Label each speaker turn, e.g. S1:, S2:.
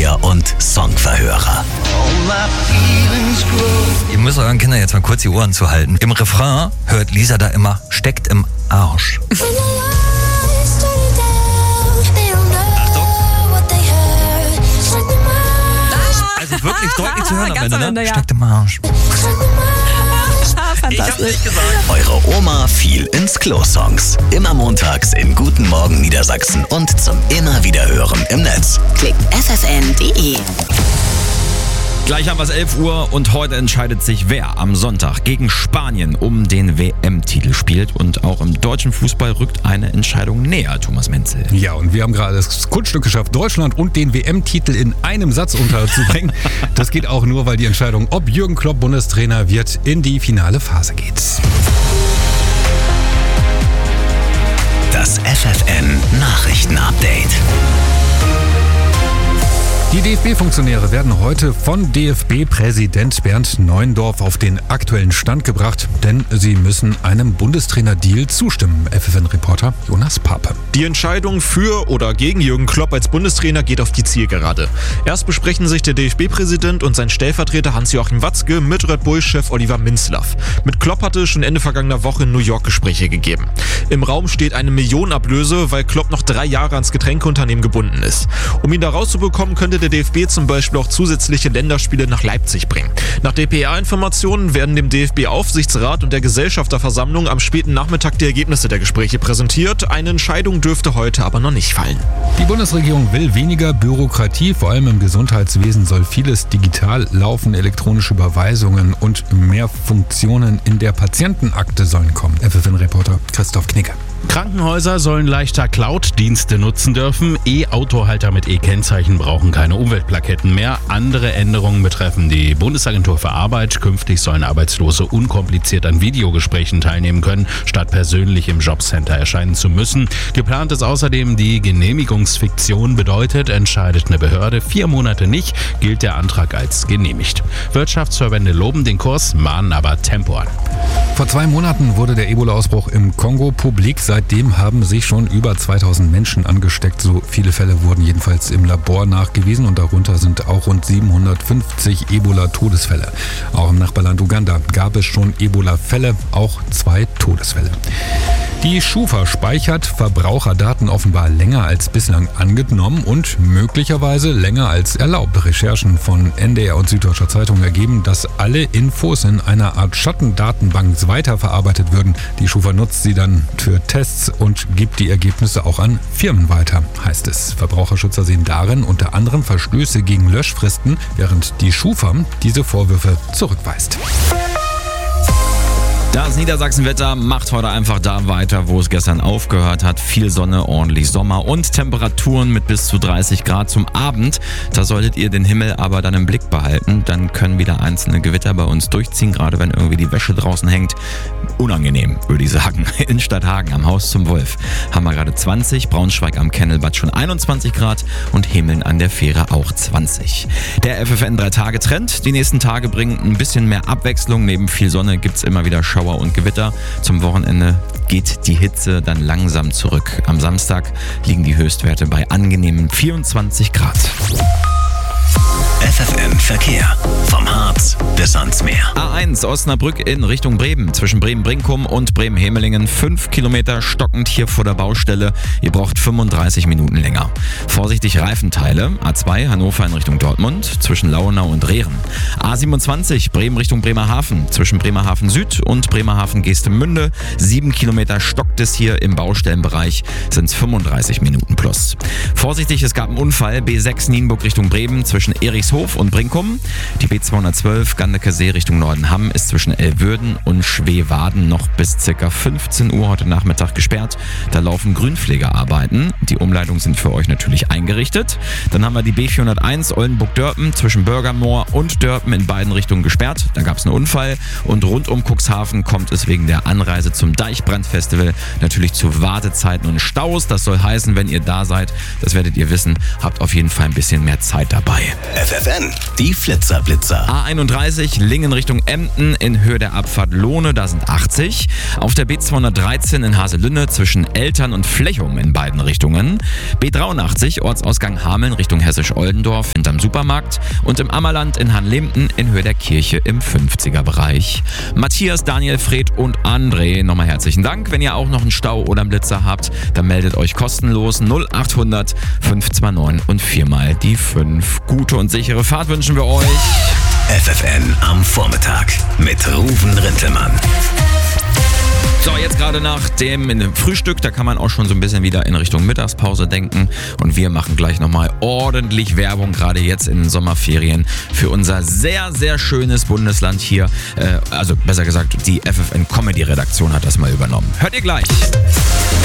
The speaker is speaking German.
S1: Verkehr und Songverhörer.
S2: Ihr müsst euren Kindern jetzt mal kurz die Ohren zuhalten. Im Refrain hört Lisa da immer, steckt im Arsch. Also wirklich deutlich zu hören am Ende, ne?
S3: Ja.
S2: Steckt im Arsch.
S3: Fantastisch.
S2: Ich hab's nicht gesagt.
S1: Eure Oma fiel ins Klo-Songs. Immer montags in Guten Morgen Niedersachsen und zum immer wieder hören im Netz.
S4: Klickt ffn.de.
S2: Gleich haben wir es 11 Uhr und heute entscheidet sich, wer am Sonntag gegen Spanien um den WM-Titel spielt. Und auch im deutschen Fußball rückt eine Entscheidung näher, Thomas Menzel.
S5: Ja, und wir haben gerade das Kunststück geschafft, Deutschland und den WM-Titel in einem Satz unterzubringen. Das geht auch nur, weil die Entscheidung, ob Jürgen Klopp Bundestrainer wird, in die finale Phase geht.
S1: Das FFN-Nachrichten-Update.
S5: Die DFB-Funktionäre werden heute von DFB-Präsident Bernd Neuendorf auf den aktuellen Stand gebracht, denn sie müssen einem Bundestrainer-Deal zustimmen. FFN-Reporter Jonas Pape.
S6: Die Entscheidung für oder gegen Jürgen Klopp als Bundestrainer geht auf die Zielgerade. Erst besprechen sich der DFB-Präsident und sein Stellvertreter Hans-Joachim Watzke mit Red Bull-Chef Oliver Minzlaff. Mit Klopp hatte es schon Ende vergangener Woche in New York Gespräche gegeben. Im Raum steht eine Millionenablöse, weil Klopp noch 3 Jahre ans Getränkeunternehmen gebunden ist. Um ihn da rauszubekommen, könnte der DFB zum Beispiel auch zusätzliche Länderspiele nach Leipzig bringen. Nach dpa-Informationen werden dem DFB-Aufsichtsrat und der Gesellschafterversammlung am späten Nachmittag die Ergebnisse der Gespräche präsentiert. Eine Entscheidung dürfte heute aber noch nicht fallen.
S5: Die Bundesregierung will weniger Bürokratie, vor allem im Gesundheitswesen soll vieles digital laufen, elektronische Überweisungen und mehr Funktionen in der Patientenakte sollen kommen. FFN-Reporter Christoph Knicke.
S7: Krankenhäuser sollen leichter Cloud-Dienste nutzen dürfen. E-Autohalter mit E-Kennzeichen brauchen keine Umweltplaketten mehr. Andere Änderungen betreffen die Bundesagentur für Arbeit. Künftig sollen Arbeitslose unkompliziert an Videogesprächen teilnehmen können, statt persönlich im Jobcenter erscheinen zu müssen. Geplant ist außerdem die Genehmigungsfiktion. Bedeutet, entscheidet eine Behörde 4 Monate nicht, gilt der Antrag als genehmigt. Wirtschaftsverbände loben den Kurs, mahnen aber Tempo an.
S5: Vor 2 Monaten wurde der Ebola-Ausbruch im Kongo publik. Seitdem haben sich schon über 2000 Menschen angesteckt. So viele Fälle wurden jedenfalls im Labor nachgewiesen und darunter sind auch rund 750 Ebola-Todesfälle. Auch im Nachbarland Uganda gab es schon Ebola-Fälle, auch 2 Todesfälle. Die Schufa speichert Verbraucherdaten offenbar länger als bislang angenommen und möglicherweise länger als erlaubt. Recherchen von NDR und Süddeutscher Zeitung ergeben, dass alle Infos in einer Art Schattendatenbank weiterverarbeitet würden. Die Schufa nutzt sie dann für Tests und gibt die Ergebnisse auch an Firmen weiter, heißt es. Verbraucherschützer sehen darin unter anderem Verstöße gegen Löschfristen, während die Schufa diese Vorwürfe zurückweist.
S2: Das Niedersachsenwetter macht heute einfach da weiter, wo es gestern aufgehört hat. Viel Sonne, ordentlich Sommer und Temperaturen mit bis zu 30 Grad zum Abend. Da solltet ihr den Himmel aber dann im Blick behalten. Dann können wieder einzelne Gewitter bei uns durchziehen, gerade wenn irgendwie die Wäsche draußen hängt. Unangenehm, würde ich sagen. In Stadthagen am Haus zum Wolf haben wir gerade 20, Braunschweig am Kennelbad schon 21 Grad und Himmeln an der Fähre auch 20. Der FFN 3-Tage-Trend. Die nächsten Tage bringen ein bisschen mehr Abwechslung. Neben viel Sonne gibt's immer wieder Schauer und Gewitter. Zum Wochenende geht die Hitze dann langsam zurück. Am Samstag liegen die Höchstwerte bei angenehmen 24 Grad.
S1: FFN Verkehr. Vom Harz bis ans Meer.
S2: A1 Osnabrück in Richtung Bremen. Zwischen Bremen-Brinkum und Bremen-Hemelingen 5 Kilometer stockend hier vor der Baustelle. Ihr braucht 35 Minuten länger. Vorsichtig Reifenteile. A2 Hannover in Richtung Dortmund. Zwischen Lauenau und Rehren. A27 Bremen Richtung Bremerhaven. Zwischen Bremerhaven Süd und Bremerhaven-Geestemünde. 7 Kilometer stockt es hier im Baustellenbereich. Sind es 35 Minuten plus. Vorsichtig, es gab einen Unfall. B6 Nienburg Richtung Bremen. Zwischen Erichshof und Brinkum. Die B212 Gandecker-See Richtung Nordenham ist zwischen Elwürden und Schweewaden noch bis ca. 15 Uhr heute Nachmittag gesperrt. Da laufen Grünpflegearbeiten. Die Umleitungen sind für euch natürlich eingerichtet. Dann haben wir die B401 Oldenburg-Dörpen zwischen Bürgermoor und Dörpen in beiden Richtungen gesperrt. Da gab es einen Unfall. Und rund um Cuxhaven kommt es wegen der Anreise zum Deichbrandfestival natürlich zu Wartezeiten und Staus. Das soll heißen, wenn ihr da seid, das werdet ihr wissen, habt auf jeden Fall ein bisschen mehr Zeit dabei.
S1: FFN, die Flitzer-Blitzer.
S2: A31 79, Lingen Richtung Emden in Höhe der Abfahrt Lohne, da sind 80. Auf der B213 in Haselünne zwischen Eltern und Flechum in beiden Richtungen. B83, Ortsausgang Hameln Richtung Hessisch-Oldendorf hinterm Supermarkt. Und im Ammerland in Hanlemden in Höhe der Kirche im 50er-Bereich. Matthias, Daniel, Fred und André, nochmal herzlichen Dank. Wenn ihr auch noch einen Stau oder einen Blitzer habt, dann meldet euch kostenlos 0800 529 und 4 mal die 5. Gute und sichere Fahrt wünschen wir euch.
S1: FFN am Vormittag mit Ruven Rintelmann.
S2: So, jetzt gerade nach dem Frühstück, da kann man auch schon so ein bisschen wieder in Richtung Mittagspause denken. Und wir machen gleich nochmal ordentlich Werbung, gerade jetzt in den Sommerferien, für unser sehr, sehr schönes Bundesland hier. Also besser gesagt, die FFN Comedy Redaktion hat das mal übernommen. Hört ihr gleich.